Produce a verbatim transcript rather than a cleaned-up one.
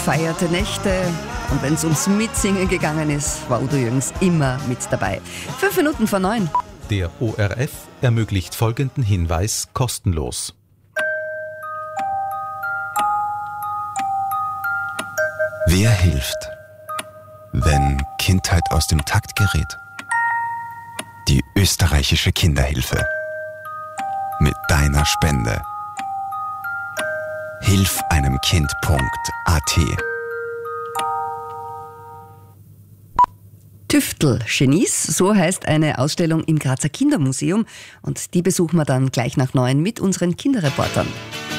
gefeierte Nächte. Und wenn es ums Mitsingen gegangen ist, war Udo Jürgens immer mit dabei. Fünf Minuten vor neun. Der O R F ermöglicht folgenden Hinweis kostenlos. Wer hilft, wenn Kindheit aus dem Takt gerät? Die österreichische Kinderhilfe. Mit deiner Spende. hilf einem Kind punkt a t. Tüftel-Genies, so heißt eine Ausstellung im Grazer Kindermuseum. Und die besuchen wir dann gleich nach neun mit unseren Kinderreportern.